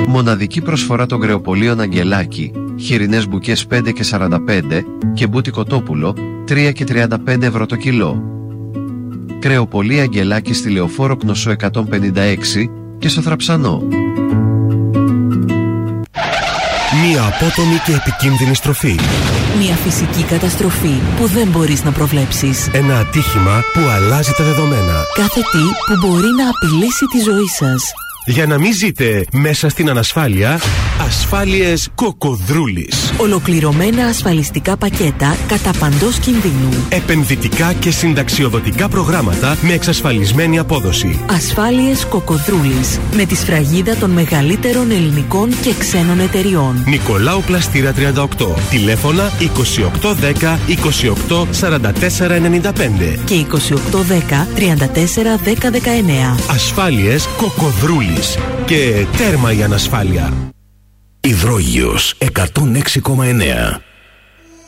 Μοναδική προσφορά των κρεοπολίων Αγγελάκη, χοιρινές μπουκές 5 και 45 και μπούτι κοτόπουλο 3 και 35 ευρώ το κιλό. Κρεοπολία Αγγελάκη στη Λεωφόρο Κνωσό 156 και στο Θραψανό. Μία απότομη και επικίνδυνη στροφή. Μια φυσική καταστροφή που δεν μπορείς να προβλέψεις. Ένα ατύχημα που αλλάζει τα δεδομένα. Κάθε τι που μπορεί να απειλήσει τη ζωή σας. Για να μην ζείτε μέσα στην ανασφάλεια, ασφάλειες Κοκοδρούλης. Ολοκληρωμένα ασφαλιστικά πακέτα κατά παντός κινδύνου. Επενδυτικά και συνταξιοδοτικά προγράμματα με εξασφαλισμένη απόδοση. Ασφάλειες Κοκοδρούλης. Με τη σφραγίδα των μεγαλύτερων ελληνικών και ξένων εταιριών. Νικολάου Πλαστήρα 38. Τηλέφωνα 2810 28 44 95 και 2810 34 10 19. Ασφάλειες Κοκοδρούλης. Και τέρμα η ανασφάλεια. Υδρόγειος 106,9.